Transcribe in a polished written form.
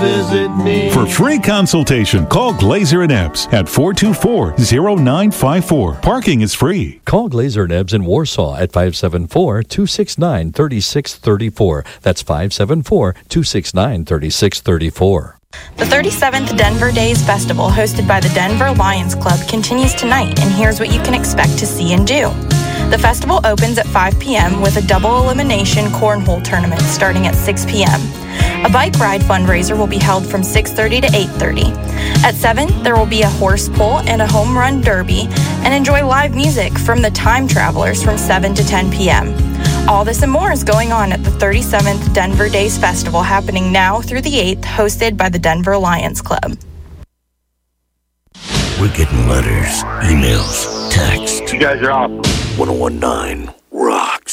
visit me. For free consultation, call Glazer and Ebbs at 424-0954. Parking is free. Call Glazer and Ebbs in Warsaw at 574-269-3634. That's 574-269-3634. The 37th Denver Days Festival, hosted by the Denver Lions Club, continues tonight, and here's what you can expect to see and do. The festival opens at 5 p.m. with a double elimination cornhole tournament starting at 6 p.m. A bike ride fundraiser will be held from 6:30 to 8:30. At 7, there will be a horse pull and a home run derby, and enjoy live music from the Time Travelers from 7 to 10 p.m. All this and more is going on at the 37th Denver Days Festival, happening now through the 8th, hosted by the Denver Lions Club. We're getting letters, emails, texts. You guys are awesome. 1019 rocks.